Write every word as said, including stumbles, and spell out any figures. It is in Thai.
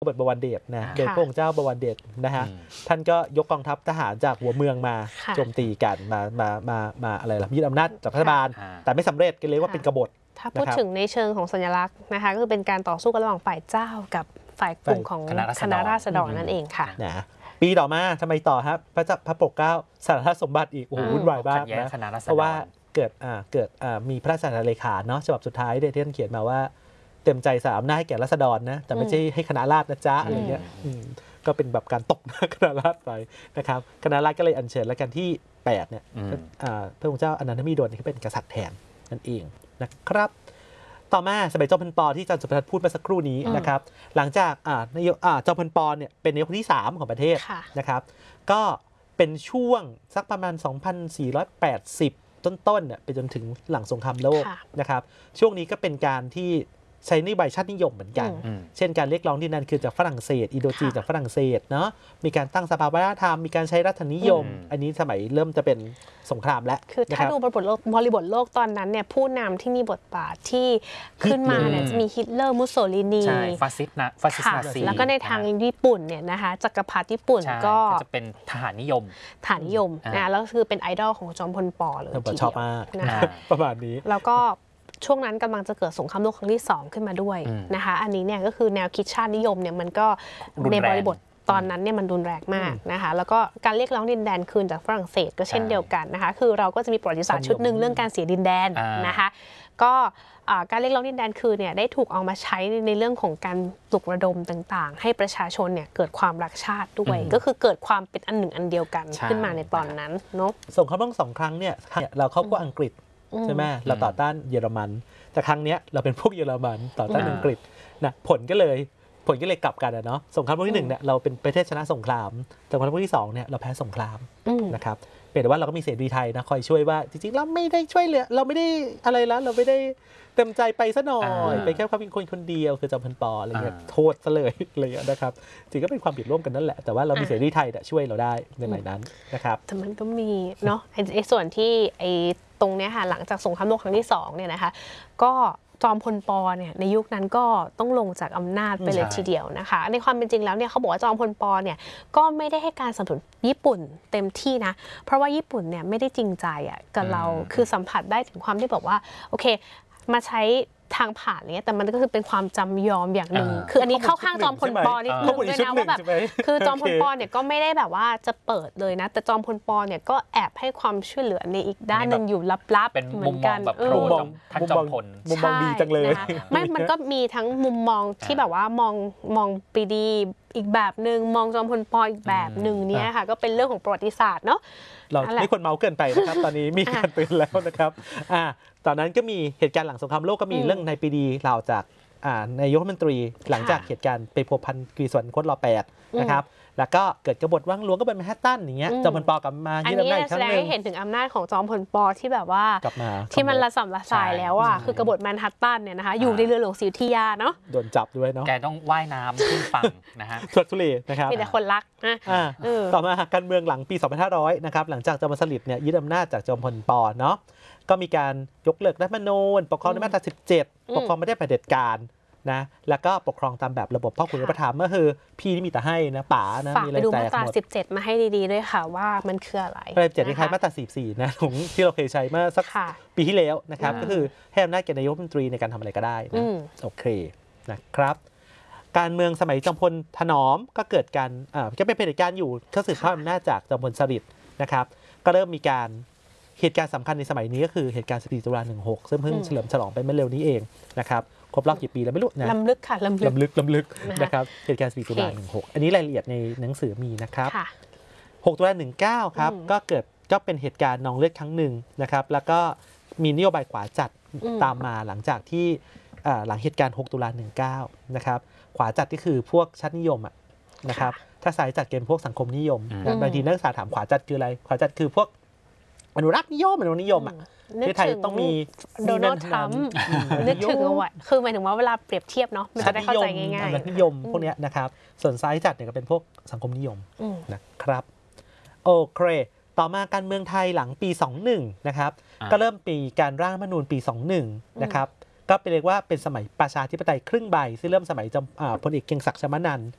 โรเบิร์ตบวรเดชนะโดยพระองค์เจ้าบวรเดชนะฮะท่านก็ยกกองทัพทหารจากหัวเมืองมาโจมตีกันมามามามาอะไรล่ะยึดอำนาจจากรัฐบาลแต่ไม่สำเร็จก็เลยว่าเป็นกบฏถ้าพูดถึงในเชิงของสัญลักษณ์นะคะก็คือเป็นการต่อสู้กันระหว่างฝ่ายเจ้ากับฝ่ายกลุ่มของคณะราษฎรนั่นเองค่ะนะปีต่อมาทำไมต่อครับพระเจ้าพระปกเกล้าสารสมบัติอีกโอ้โหวุ่นวายมากนะเพราะว่าเกิดอ่าเกิดอ่ามีพระราชเลขาเนาะฉบับสุดท้ายที่ท่านเขียนมาว่าเต็มใจสามหน้าให้แก่ราษฎรนะแต่ไม่ใช่ให้คณะราษฎรนะจ๊ะอะไรเงี้ยก็เป็นแบบการตกหน้าคณะราษฎรไปนะครับคณะราษฎรก็เลยอัญเชิญและกันที่แปดเนี่ยพระองค์เจ้าอนันทมิโดลที่เป็นกษัตริย์แทนนั่นเองนะครับต่อมาสมัยจอมพลป.ที่อาจารย์สุภทัศน์พูดเมื่อสักครู่นี้นะครับหลังจากนายกจอมพลป.เนี่ยเป็นนายกที่สามของประเทศนะครับก็เป็นช่วงสักประมาณ สองพันสี่ร้อยแปดสิบ ต้นๆเนี่ยไปจนถึงหลังสงครามโลกนะครับช่วงนี้ก็เป็นการที่ใช้นโยบายชาตินิยมเหมือนกันเช่นการเรียกร้องที่นั่นคือจากฝรั่งเศสอินโดจีนจากฝรั่งเศสเนาะมีการตั้งสภาวัฒนธรรมมีการใช้รัฐนิยมอันนี้สมัยเริ่มจะเป็นสงครามแล้วคือถ้าดูบริบทโลกบริบทโลกตอนนั้นเนี่ยผู้นำที่มีบทบาทที่ขึ้นมาเนี่ยจะมีฮิตเลอร์มุสโสลินีฟาสซิสต์นะฟาสซิสต์นาซีแล้วก็ในทางญี่ปุ่นเนี่ยนะคะจักรพรรดิญี่ปุ่นก็จะเป็นทหารนิยมทหารนิยมนะแล้วคือเป็นไอดอลของจอมพลป.เลยทีเดียวชอบมากประมาณนี้แล้วก็ช่วงนั้นกำลังจะเกิดสงครามโลกครั้งที่สองขึ้นมาด้วยนะคะอันนี้เนี่ยก็คือแนวคิดชาตินิยมเนี่ยมันก็ในบริบทตอนนั้นเนี่ยมันรุนแรงมากนะคะแล้วก็การเรียกร้องดินแดนคืนจากฝรั่งเศสก็เช่นเดียวกันนะคะคือเราก็จะมีประวัติศาสตร์ชุดหนึ่งเรื่องการเสียดินแดนนะคะก็การเรียกร้องดินแดนคืนเนี่ยได้ถูกเอามาใช้ในเรื่องของการปลุกระดมต่างๆให้ประชาชนเนี่ยเกิดความรักชาติด้วยก็คือเกิดความเป็นอันหนึ่งอันเดียวกันขึ้นมาในตอนนั้นเนาะสงครามโลกสองครั้งเนี่ยเราเข้าพวกอังกฤษใช่ไหมเราต่อต้านเยอรมันแต่ครั้งนี้เราเป็นพวกเยอรมันต่อต้านอังกฤษนะผลก็เลยผลก็เลยกลับกันนะเนาะสงครามโลกที่หนึ่งเนี่ยเราเป็นประเทศชนะสงครามสงครามโลกที่สองเนี่ยเราแพ้สงครามนะครับเป็นแต่ว่าเราก็มีเสรีไทยนะคอยช่วยว่าจริงๆเราไม่ได้ช่วยเหลือเราไม่ได้อะไรแล้วเราไม่ได้เต็มใจไปซะหน่อยเป็นแค่ความเป็นคนคนเดียวคือจอมพลป.อะไรเงี้ยโทษซะเลยอะไรเงี้ยนะครับจริงก็เป็นความผิดร่วมกันนั่นแหละแต่ว่าเรามีเสรีไทยช่วยเราได้ในสมัยนั้นนะครับแต่มันก็มีเนาะไอ้ส่วนที่ไอ้ตรงเนี้ยค่ะหลังจากสงครามโลกครั้งที่สองเนี่ยนะคะก็จอมพลป.เนี่ยในยุคนั้นก็ต้องลงจากอำนาจไปเลยทีเดียวนะคะในความเป็นจริงแล้วเนี่ยเขาบอกว่าจอมพลป.เนี่ยก็ไม่ได้ให้การสนับสนุนญี่ปุ่นเต็มที่นะเพราะว่าญี่ปุ่นเนี่ยไม่ได้จริงใจอ่ะกับเราคือสัมผัสได้ถึงความที่แบบว่าโอเคมาใช้ทางผ่านเนี้ยแต่มันก็คือเป็นความจำยอมอย่างหนึ่งคืออันนี้เข้าข้างจอมพลป.นิดนึงด้วยนะว่าแบบคือจอมพลป.เนี่ยก็ไม่ได้แบบว่าจะเปิดเลยนะแต่จอมพลป.เนี่ยก็แอบให้ความช่วยเหลือในอีกด้านนึงอยู่ลับๆเหมือนกันแบบโปรท่านจอมพลมุมมองดีจังเลยไม่มันก็มีทั้งมุมมองที่แบบว่ามองมองปรีดีอีกแบบนึงมองจอมพลป.อีกแบบนึงเนี่ยค่ะก็เป็นเรื่องของประวัติศาสตร์เนาะเราไม่ควรเมาเกินไปนะครับตอนนี้มีการเตือนแล้วนะครับอ่าตอนนั้นก็มีเหตุการณ์หลังสงครามโลกก็มีเรื่องในปีดีเราจากนายกรัฐมนตรีหลังจากเหตุการณ์ไปพัวพันกรีสวนโคตรรอแปดนะครับแล้วก็เกิดกบฏวังหลวงก็เป็นแมนฮัตตันอย่างเงี้ยจอมพลป.กลับมายึดอำนาจอีกครั้งนึงอันนี้แสดงให้เห็นถึงอำนาจของจอมพลป.ที่แบบว่ากลับมาที่มันระสำระสายแล้วอ่ะคือกบฏแมนฮัตตันเนี่ยนะคะอยู่ในเรือหลวงศรีอยุธยาเนาะโดนจับด้วยเนาะแกต้องว่ายน้ำขึ้นฝั่งนะฮะทุทุเลนะครับมีแต่คนรักนะต่อมาการเมืองหลังปีสองพันห้าร้อยนะครับหลังจากจอมพลสฤษดิ์เนี่ยยึดอำนาจจากจอมพลป.เนาะก็มีการยกเลิกรัฐธรรมนูญปกครองในมาตราสิบเจ็ดปกครองไม่ได้เผด็จการนะแล้วก็ปกครองตามแบบระบบพ่อขุนประถมก็คือพี่ที่มีแต่ให้นะป๋านะมีอะไรแต่หมดฝากไปดูมาตราสิบเจ็ดมาให้ดีๆด้วยค่ะว่ามันคืออะไรมาตราสิบเจ็ดนี่คล้ายมาตราสี่สิบสี่นะของที่เราเคยใช้เมื่อสักปีที่แล้วนะครับก็คือให้อำนาจแก่นายกรัฐมนตรีในการทำอะไรก็ได้นะโอเคนะครับการเมืองสมัยจอมพลถนอมก็เกิดการอ่าก็เป็นเผด็จการอยู่ก็สืบทอดอำนาจจากจอมพลสฤษดิ์นะครับก็เริ่มมีการเหตุการณ์สำคัญในสมัยนี้ก็คือเหตุการณ์สิบสี่ตุลาหนึ่งหกซึ่งเพิ่งเฉลิมฉลองไปเมื่อเร็วนี้เองนะครับครบรอบกี่ปีแล้วไม่รู้นะลำลึกค่ะลำลึกลำลึกลำลึกนะครับเหตุการณ์สิบสี่ตุลาหนึ่งหกอันนี้รายละเอียดในหนังสือมีนะครับหกตุลาหนึ่งเก้าครับก็เกิดก็เป็นเหตุการณ์นองเลือดครั้งหนึ่งนะครับแล้วก็มีนโยบายขวาจัดตามมาหลังจากที่หลังเหตุการณ์หกตุลาหนึ่งเก้านะครับขวาจัดก็คือพวกชาตินิยมอ่ะนะครับถ้าสายจัดเกณฑ์พวกสังคมนิยมบางทีนักศึกษาถามขวาจัดคืออะไรขวาจัดคือพวกอนุรักษ์นิยมอนุรักษ์นิยมอ่ะที่ไทยต้องมีโดนัลด์ทรัมป์นึกถึงเอาไว้คือหมายถึงว่าเวลาเปรียบเทียบเนาะมันจะได้เข้าใจง่ายๆอนุรักษ์นิยมพวกนี้นะครับส่วนซ้ายจัดเนี่ยก็เป็นพวกสังคมนิยมนะครับโอเคต่อมาการเมืองไทยหลังปีสองพันสิบเอ็ดนะครับก็เริ่มปีการร่างรัฐธรรมนูญปีสองพันสิบเอ็ดนะครับก็เป็นเรียกว่าเป็นสมัยประชาธิปไตยครึ่งใบซึ่งเริ่มสมัยพลเอกเกรียงศักดิ์ ชมานันท์